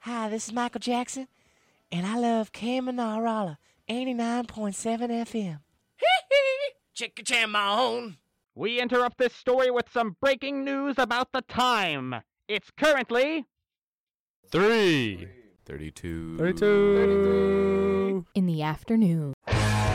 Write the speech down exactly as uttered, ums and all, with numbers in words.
Hi, this is Michael Jackson, and I love Kamanarala, eighty-nine point seven F M. Hee-hee! Chicka-cham-on! We interrupt this story with some breaking news about the time. It's currently... Three. Thirty-two. Thirty-two. Thirty-three. In the afternoon.